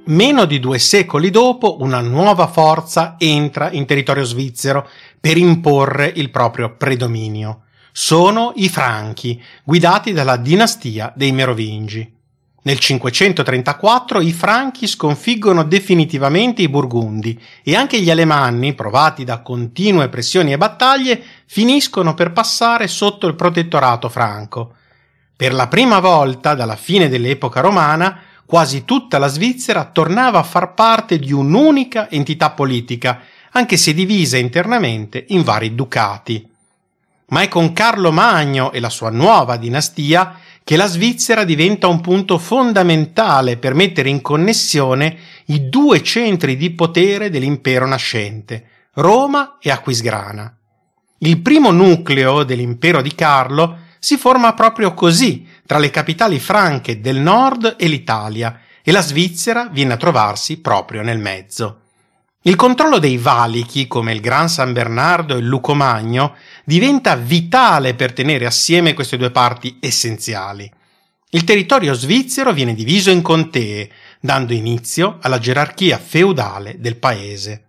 Meno di 2 secoli dopo, una nuova forza entra in territorio svizzero per imporre il proprio predominio. Sono i Franchi, guidati dalla dinastia dei Merovingi. Nel 534 i Franchi sconfiggono definitivamente i Burgundi e anche gli Alemanni, provati da continue pressioni e battaglie, finiscono per passare sotto il protettorato franco. Per la prima volta dalla fine dell'epoca romana, quasi tutta la Svizzera tornava a far parte di un'unica entità politica, anche se divisa internamente in vari ducati. Ma è con Carlo Magno e la sua nuova dinastia che la Svizzera diventa un punto fondamentale per mettere in connessione i 2 centri di potere dell'impero nascente, Roma e Aquisgrana. Il primo nucleo dell'impero di Carlo si forma proprio così, tra le capitali franche del nord e l'Italia, e la Svizzera viene a trovarsi proprio nel mezzo. Il controllo dei valichi, come il Gran San Bernardo e il Lucomagno, diventa vitale per tenere assieme queste 2 parti essenziali. Il territorio svizzero viene diviso in contee, dando inizio alla gerarchia feudale del paese.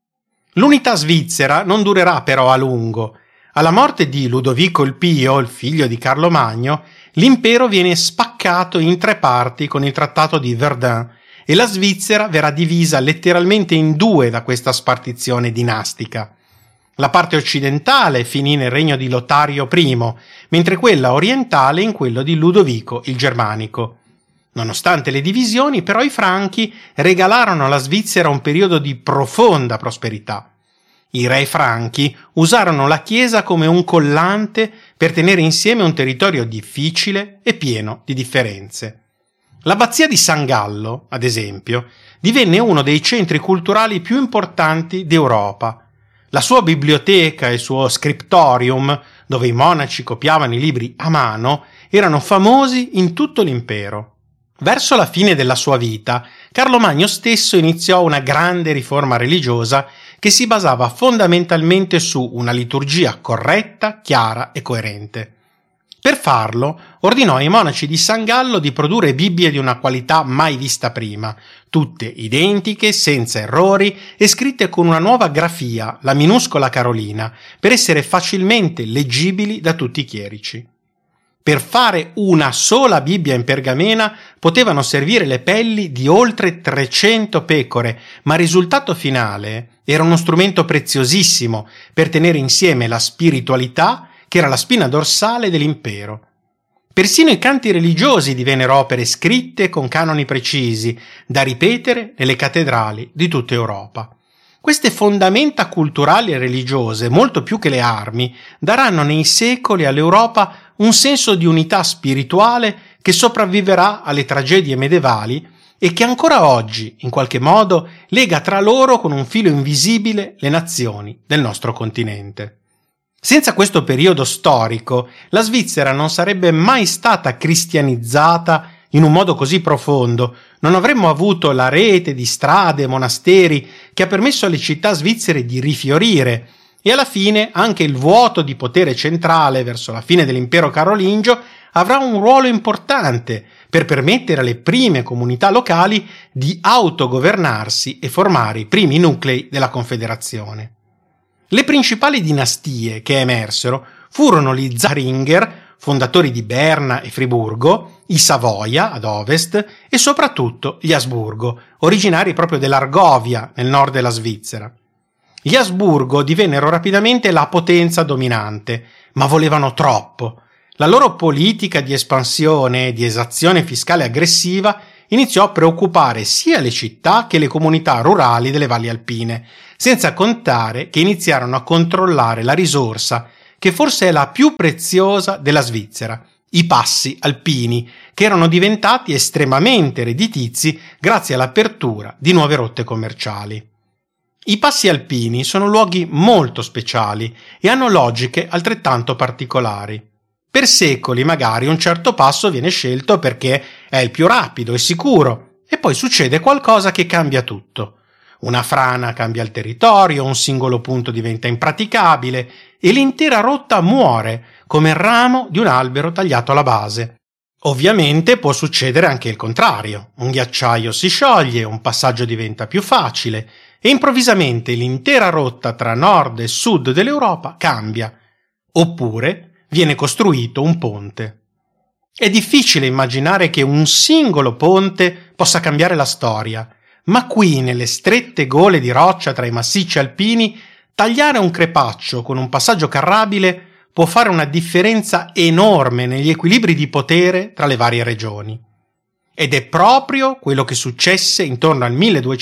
L'unità svizzera non durerà però a lungo. Alla morte di Ludovico il Pio, il figlio di Carlo Magno, l'impero viene spaccato in 3 parti con il Trattato di Verdun e la Svizzera verrà divisa letteralmente in 2 da questa spartizione dinastica. La parte occidentale finì nel regno di Lotario I, mentre quella orientale in quello di Ludovico il Germanico. Nonostante le divisioni, però, i Franchi regalarono alla Svizzera un periodo di profonda prosperità. I re franchi usarono la Chiesa come un collante per tenere insieme un territorio difficile e pieno di differenze. L'abbazia di San Gallo, ad esempio, divenne uno dei centri culturali più importanti d'Europa. La sua biblioteca e il suo scriptorium, dove i monaci copiavano i libri a mano, erano famosi in tutto l'impero. Verso la fine della sua vita, Carlo Magno stesso iniziò una grande riforma religiosa che si basava fondamentalmente su una liturgia corretta, chiara e coerente. Per farlo, ordinò ai monaci di San Gallo di produrre Bibbie di una qualità mai vista prima, tutte identiche, senza errori e scritte con una nuova grafia, la minuscola Carolina, per essere facilmente leggibili da tutti i chierici. Per fare una sola Bibbia in pergamena potevano servire le pelli di oltre 300 pecore, ma il risultato finale era uno strumento preziosissimo per tenere insieme la spiritualità, che era la spina dorsale dell'impero. Persino i canti religiosi divennero opere scritte con canoni precisi, da ripetere nelle cattedrali di tutta Europa. Queste fondamenta culturali e religiose, molto più che le armi, daranno nei secoli all'Europa un senso di unità spirituale che sopravviverà alle tragedie medievali e che ancora oggi, in qualche modo, lega tra loro con un filo invisibile le nazioni del nostro continente. Senza questo periodo storico, la Svizzera non sarebbe mai stata cristianizzata in un modo così profondo, non avremmo avuto la rete di strade e monasteri che ha permesso alle città svizzere di rifiorire e alla fine anche il vuoto di potere centrale verso la fine dell'impero carolingio avrà un ruolo importante per permettere alle prime comunità locali di autogovernarsi e formare i primi nuclei della Confederazione. Le principali dinastie che emersero furono gli Zaringer, fondatori di Berna e Friburgo, i Savoia ad ovest e soprattutto gli Asburgo, originari proprio dell'Argovia nel nord della Svizzera. Gli Asburgo divennero rapidamente la potenza dominante, ma volevano troppo. La loro politica di espansione e di esazione fiscale aggressiva iniziò a preoccupare sia le città che le comunità rurali delle valli alpine, senza contare che iniziarono a controllare la risorsa che forse è la più preziosa della Svizzera, i passi alpini, che erano diventati estremamente redditizi grazie all'apertura di nuove rotte commerciali. I passi alpini sono luoghi molto speciali e hanno logiche altrettanto particolari. Per secoli magari un certo passo viene scelto perché è il più rapido e sicuro, e poi succede qualcosa che cambia tutto. Una frana cambia il territorio, un singolo punto diventa impraticabile e l'intera rotta muore come il ramo di un albero tagliato alla base. Ovviamente può succedere anche il contrario. Un ghiacciaio si scioglie, un passaggio diventa più facile e improvvisamente l'intera rotta tra nord e sud dell'Europa cambia. Oppure viene costruito un ponte. È difficile immaginare che un singolo ponte possa cambiare la storia, ma qui, nelle strette gole di roccia tra i massicci alpini, tagliare un crepaccio con un passaggio carrabile può fare una differenza enorme negli equilibri di potere tra le varie regioni. Ed è proprio quello che successe intorno al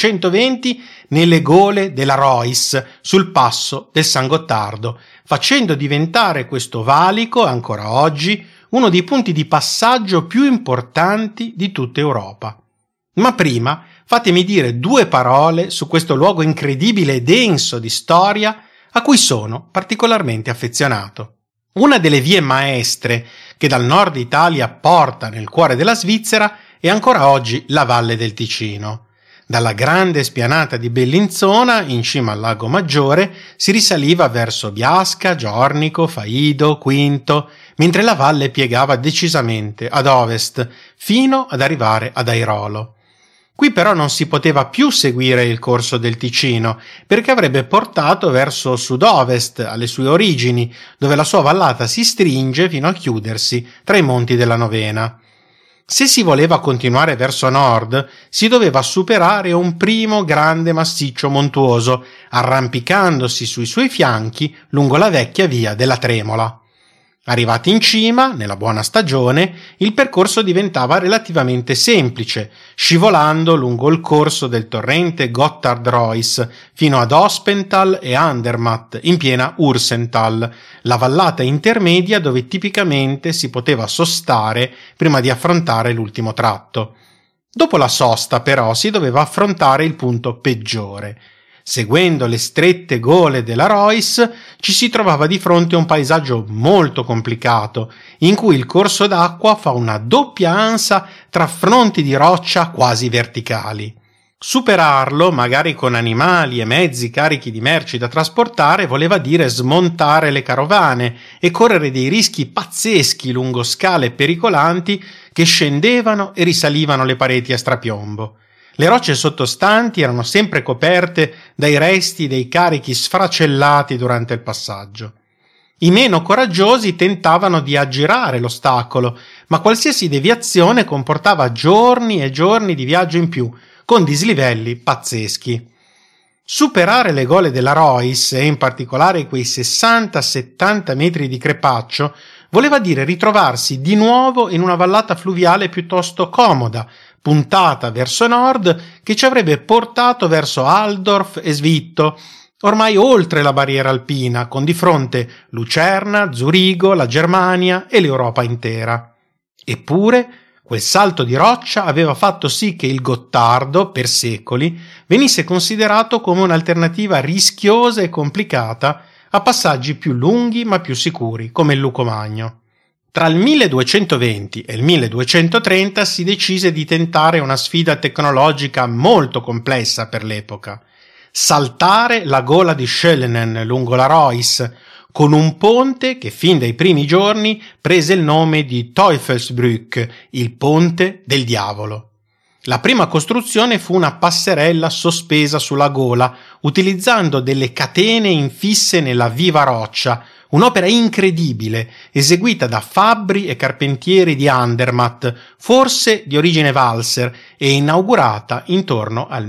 1220 nelle gole della Reuss sul passo del San Gottardo, facendo diventare questo valico, ancora oggi, uno dei punti di passaggio più importanti di tutta Europa. Ma prima fatemi dire due parole su questo luogo incredibile e denso di storia a cui sono particolarmente affezionato. Una delle vie maestre che dal nord Italia porta nel cuore della Svizzera è ancora oggi la Valle del Ticino. Dalla grande spianata di Bellinzona, in cima al Lago Maggiore, si risaliva verso Biasca, Giornico, Faido, Quinto, mentre la valle piegava decisamente ad ovest, fino ad arrivare ad Airolo. Qui però non si poteva più seguire il corso del Ticino, perché avrebbe portato verso sud-ovest, alle sue origini, dove la sua vallata si stringe fino a chiudersi tra i monti della Novena. Se si voleva continuare verso nord, si doveva superare un primo grande massiccio montuoso, arrampicandosi sui suoi fianchi lungo la vecchia via della Tremola. Arrivati in cima, nella buona stagione, il percorso diventava relativamente semplice, scivolando lungo il corso del torrente Gotthard-Reuss fino ad Hospental e Andermatt, in piena Ursental, la vallata intermedia dove tipicamente si poteva sostare prima di affrontare l'ultimo tratto. Dopo la sosta, però, si doveva affrontare il punto peggiore. Seguendo le strette gole della Reuss, ci si trovava di fronte a un paesaggio molto complicato, in cui il corso d'acqua fa una doppia ansa tra fronti di roccia quasi verticali. Superarlo, magari con animali e mezzi carichi di merci da trasportare, voleva dire smontare le carovane e correre dei rischi pazzeschi lungo scale pericolanti che scendevano e risalivano le pareti a strapiombo. Le rocce sottostanti erano sempre coperte dai resti dei carichi sfracellati durante il passaggio. I meno coraggiosi tentavano di aggirare l'ostacolo, ma qualsiasi deviazione comportava giorni e giorni di viaggio in più, con dislivelli pazzeschi. Superare le gole della Reuss, e in particolare quei 60-70 metri di crepaccio, voleva dire ritrovarsi di nuovo in una vallata fluviale piuttosto comoda, puntata verso nord, che ci avrebbe portato verso Altdorf e Svitto, ormai oltre la barriera alpina, con di fronte Lucerna, Zurigo, la Germania e l'Europa intera. Eppure, quel salto di roccia aveva fatto sì che il Gottardo, per secoli, venisse considerato come un'alternativa rischiosa e complicata a passaggi più lunghi ma più sicuri, come il Lucomagno. Tra il 1220 e il 1230 si decise di tentare una sfida tecnologica molto complessa per l'epoca: saltare la gola di Schellenen lungo la Reuss con un ponte che fin dai primi giorni prese il nome di Teufelsbrücke, il ponte del diavolo. La prima costruzione fu una passerella sospesa sulla gola, utilizzando delle catene infisse nella viva roccia, un'opera incredibile, eseguita da fabbri e carpentieri di Andermatt, forse di origine valser, e inaugurata intorno al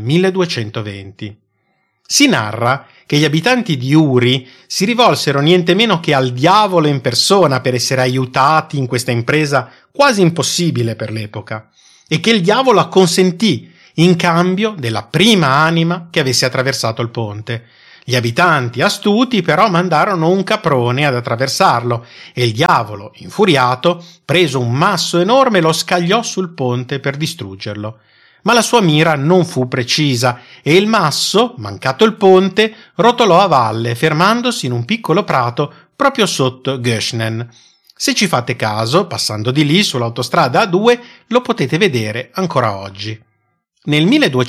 1220. Si narra che gli abitanti di Uri si rivolsero niente meno che al diavolo in persona per essere aiutati in questa impresa quasi impossibile per l'epoca, e che il diavolo acconsentì in cambio della prima anima che avesse attraversato il ponte. Gli abitanti astuti però mandarono un caprone ad attraversarlo e il diavolo, infuriato, preso un masso enorme, lo scagliò sul ponte per distruggerlo. Ma la sua mira non fu precisa e il masso, mancato il ponte, rotolò a valle, fermandosi in un piccolo prato proprio sotto Göschnen. Se ci fate caso, passando di lì sull'autostrada A2, lo potete vedere ancora oggi. Nel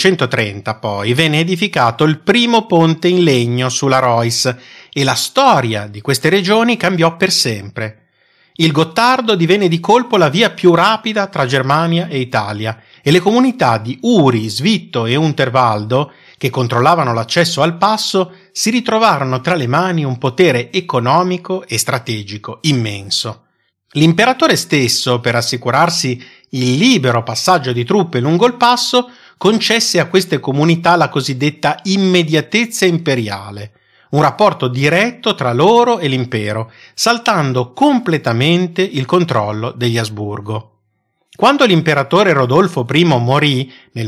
1230 poi venne edificato il primo ponte in legno sulla Reuss e la storia di queste regioni cambiò per sempre. Il Gottardo divenne di colpo la via più rapida tra Germania e Italia e le comunità di Uri, Svitto e Unterwaldo, che controllavano l'accesso al passo, si ritrovarono tra le mani un potere economico e strategico immenso. L'imperatore stesso, per assicurarsi il libero passaggio di truppe lungo il passo, concesse a queste comunità la cosiddetta immediatezza imperiale, un rapporto diretto tra loro e l'impero, saltando completamente il controllo degli Asburgo. Quando l'imperatore Rodolfo I morì nel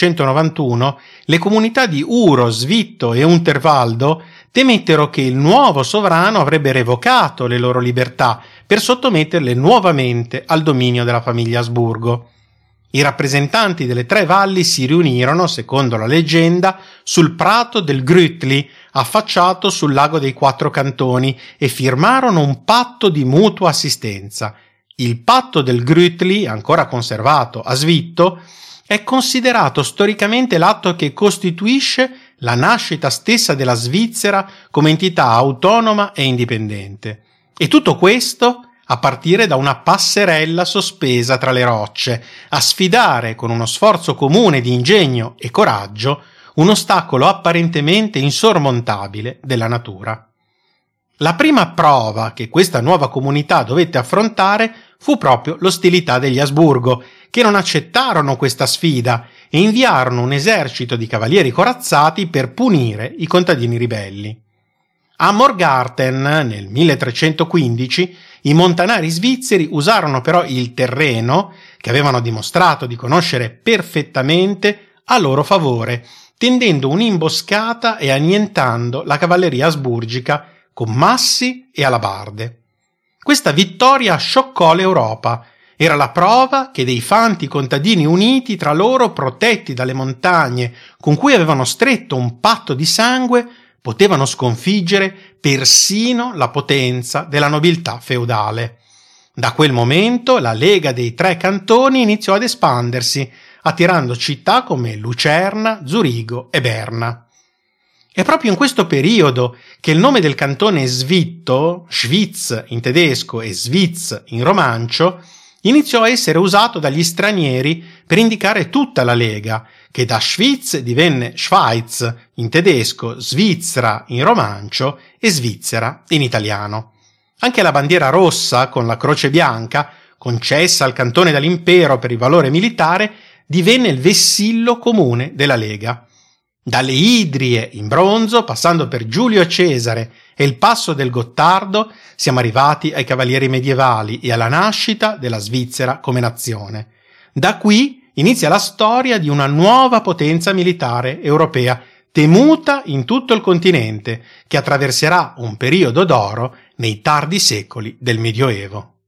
1291, le comunità di Uro, Svitto e Unterwaldo temettero che il nuovo sovrano avrebbe revocato le loro libertà per sottometterle nuovamente al dominio della famiglia Asburgo. I rappresentanti delle tre valli si riunirono, secondo la leggenda, sul prato del Grütli, affacciato sul lago dei Quattro Cantoni, e firmarono un patto di mutua assistenza. Il patto del Grütli, ancora conservato a Svitto, è considerato storicamente l'atto che costituisce la nascita stessa della Svizzera come entità autonoma e indipendente. E tutto questo a partire da una passerella sospesa tra le rocce, a sfidare con uno sforzo comune di ingegno e coraggio un ostacolo apparentemente insormontabile della natura. La prima prova che questa nuova comunità dovette affrontare fu proprio l'ostilità degli Asburgo, che non accettarono questa sfida e inviarono un esercito di cavalieri corazzati per punire i contadini ribelli. A Morgarten, nel 1315, i montanari svizzeri usarono però il terreno, che avevano dimostrato di conoscere perfettamente, a loro favore, tendendo un'imboscata e annientando la cavalleria asburgica con massi e alabarde. Questa vittoria scioccò l'Europa. Era la prova che dei fanti contadini uniti tra loro, protetti dalle montagne, con cui avevano stretto un patto di sangue, potevano sconfiggere persino la potenza della nobiltà feudale. Da quel momento la Lega dei Tre Cantoni iniziò ad espandersi, attirando città come Lucerna, Zurigo e Berna. È proprio in questo periodo che il nome del cantone Svitto, Schwyz in tedesco e Svitz in romancio, iniziò a essere usato dagli stranieri per indicare tutta la Lega, che da Schwyz divenne Schweiz in tedesco, Svizzera in romancio e Svizzera in italiano. Anche la bandiera rossa con la croce bianca, concessa al cantone dall'impero per il valore militare, divenne il vessillo comune della Lega. Dalle idrie in bronzo, passando per Giulio Cesare e il passo del Gottardo, siamo arrivati ai cavalieri medievali e alla nascita della Svizzera come nazione. Da qui inizia la storia di una nuova potenza militare europea, temuta in tutto il continente, che attraverserà un periodo d'oro nei tardi secoli del Medioevo.